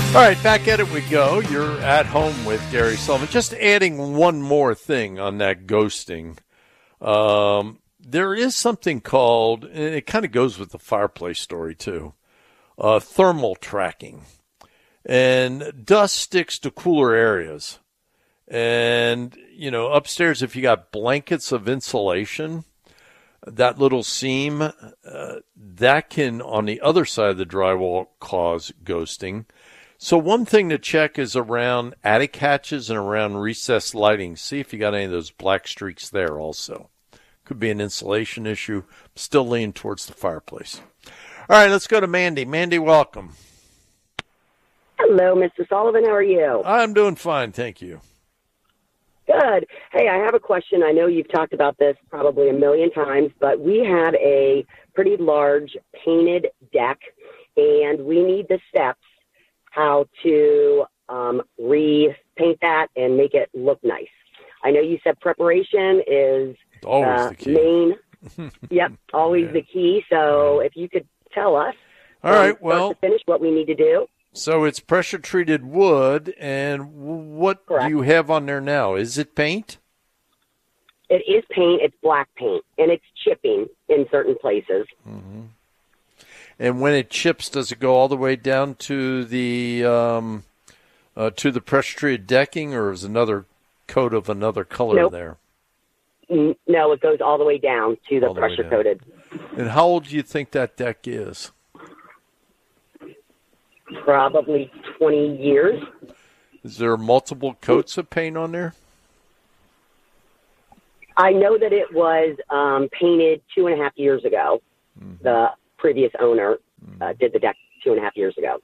All right, back at it we go. You're at home with Gary Sullivan. Just adding one more thing on that ghosting. There is something called, and it kind of goes with the fireplace story too, thermal tracking. And dust sticks to cooler areas. And, you know, upstairs, if you got blankets of insulation, that little seam, that can, on the other side of the drywall, cause ghosting. So one thing to check is around attic hatches and around recessed lighting. See if you got any of those black streaks there also. Could be an insulation issue. Still leaning towards the fireplace. All right, let's go to Mandy. Mandy, welcome. Hello, Mr. Sullivan. How are you? I'm doing fine, thank you. Good. Hey, I have a question. I know you've talked about this probably a million times, but we have a pretty large painted deck, and we need the steps how to repaint that and make it look nice. I know you said preparation is always the key. Main. Yep, always the key. So if you could tell us, all right, start to finish, what we need to do. So it's pressure-treated wood, and what Correct. do you have on there now? Is it paint? It is paint. It's black paint, and it's chipping in certain places. Mm-hmm. And when it chips, does it go all the way down to the pressure-treated decking, or is another coat of another color there? No, it goes all the way down to the pressure-coated. And how old do you think that deck is? Probably 20 years. Is there multiple coats of paint on there? I know that it was painted 2.5 years ago. Mm-hmm. The previous owner did the deck 2.5 years ago.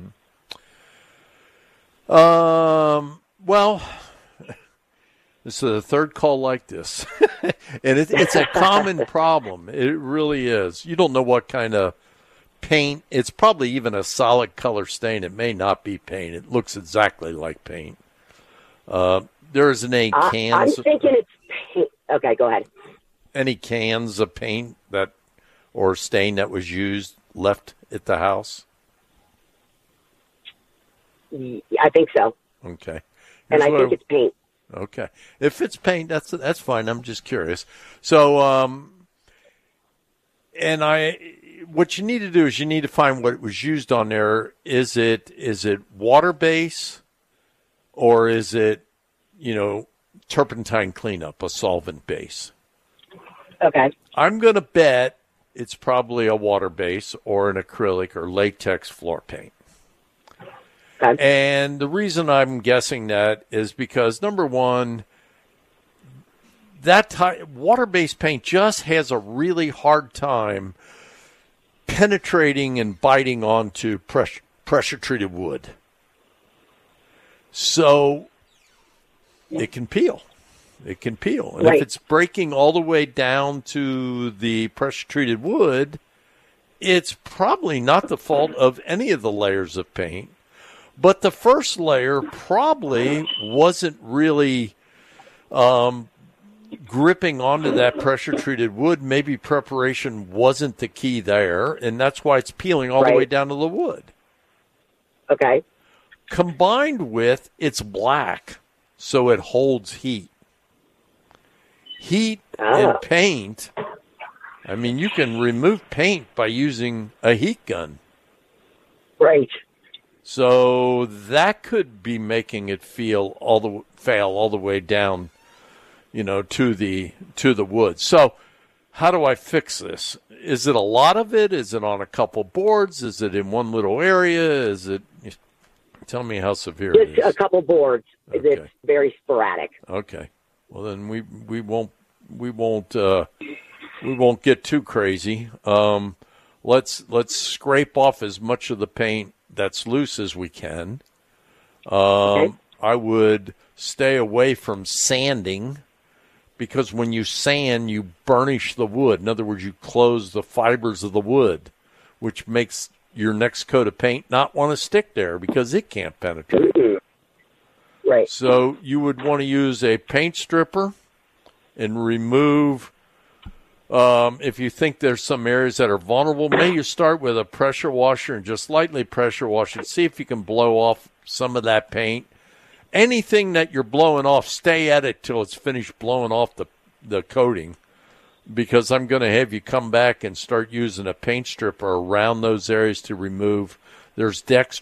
Mm-hmm. Well, this is the third call like this. And it's a common problem. It really is. You don't know what kind of paint. It's probably even a solid color stain. It may not be paint. It looks exactly like paint. There isn't any cans. I'm thinking it's paint. Okay, go ahead. Any cans of paint that or stain that was used left at the house? I think so. Okay. And I think it's paint. Okay. If it's paint, that's fine. I'm just curious. So, what you need to do is you need to find what was used on there. Is it water base, or is it, turpentine cleanup, a solvent base? Okay. I'm going to bet it's probably a water base or an acrylic or latex floor paint. Okay. And the reason I'm guessing that is because, number one, that water-based paint just has a really hard time penetrating and biting onto pressure-treated wood. So it can peel. It can peel. And right. If it's breaking all the way down to the pressure-treated wood, it's probably not the fault of any of the layers of paint. But the first layer probably wasn't really gripping onto that pressure-treated wood. Maybe preparation wasn't the key there, and that's why it's peeling all the way down to the wood. Okay. Combined with it's black, so it holds heat. Heat and paint, I mean, you can remove paint by using a heat gun. Right. So that could be making it fail all the way down, to the wood. So how do I fix this? Is it a lot of it? Is it on a couple boards? Is it in one little area? Tell me how severe it is. Just a couple boards. Okay. It's very sporadic. Okay. Well, then we won't get too crazy. Let's scrape off as much of the paint that's loose as we can. Okay. I would stay away from sanding, because when you sand, you burnish the wood. In other words, you close the fibers of the wood, which makes your next coat of paint not want to stick there because it can't penetrate. Mm-hmm. Right. So you would want to use a paint stripper and remove If you think there's some areas that are vulnerable, maybe you start with a pressure washer and just lightly pressure wash it. See if you can blow off some of that paint. Anything that you're blowing off, stay at it till it's finished blowing off the coating, because I'm going to have you come back and start using a paint stripper around those areas to remove. There's deck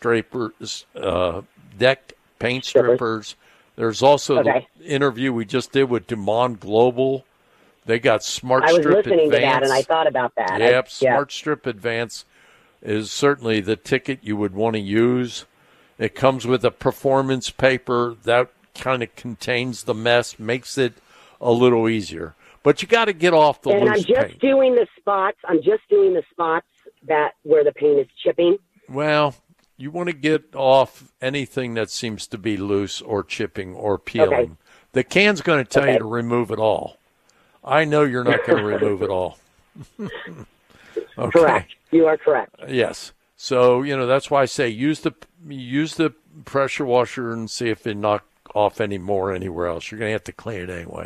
paint strippers. There's also the interview we just did with Dumont Global. They got Smart Strip Advance. I was listening to that, and I thought about that. Yep, Smart Strip Advance is certainly the ticket you would want to use. It comes with a performance paper that kind of contains the mess, makes it a little easier. But you got to get off the loose paint. And I'm just doing the spots that where the paint is chipping. Well, you want to get off anything that seems to be loose or chipping or peeling. Okay. The can's going to tell you to remove it all. I know you're not going to remove it all. Okay. Correct. You are correct. Yes. So, that's why I say use the pressure washer and see if it knock off any more anywhere else. You're going to have to clean it anyway.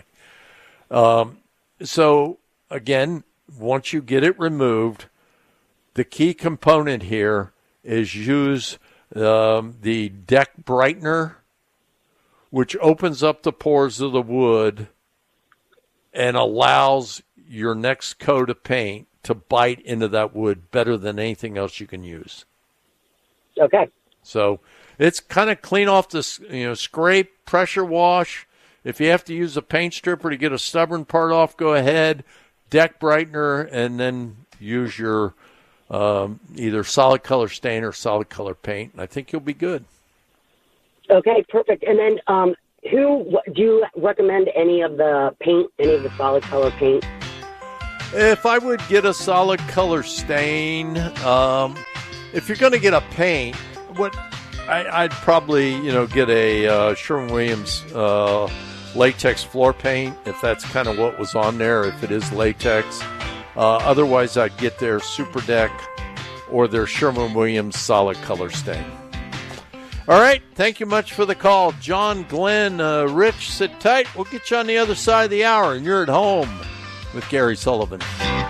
So, again, once you get it removed, the key component here is use the deck brightener, which opens up the pores of the wood and allows your next coat of paint to bite into that wood better than anything else you can use. Okay. So it's kind of clean off the, scrape, pressure wash. If you have to use a paint stripper to get a stubborn part off, go ahead, deck brightener, and then use your either solid color stain or solid color paint. I think you'll be good. Okay, perfect. And then do you recommend any of the solid color paint? If I would get a solid color stain, if you're going to get a paint, I'd probably get a Sherwin-Williams latex floor paint, if that's kind of what was on there, if it is latex. Otherwise, I'd get their Super Deck or their Sherwin-Williams solid color stain. All right. Thank you much for the call. John, Glenn, Rich, sit tight. We'll get you on the other side of the hour, and you're at home with Gary Sullivan.